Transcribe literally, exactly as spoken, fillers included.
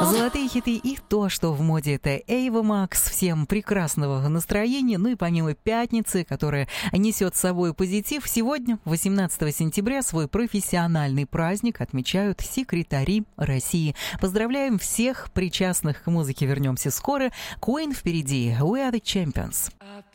Золотые хиты и то, что в моде, это Эйва Макс. Всем прекрасного настроения. Ну и помимо пятницы, которая несет с собой позитив, сегодня, восемнадцатого сентября, свой профессиональный праздник отмечают секретари России. Поздравляем всех причастных к музыке. Вернемся скоро. Queen впереди. We are the champions.